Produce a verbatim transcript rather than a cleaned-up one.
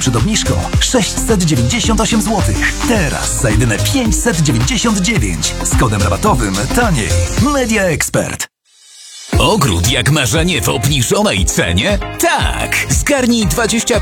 przed obniżką sześćset dziewięćdziesiąt osiem złotych. Teraz za jedyne pięćset dziewięćdziesiąt dziewięć z kodem rabatowym taniej. Media Expert. Ogród jak marzenie w obniżonej cenie? Tak! Zgarnij dwadzieścia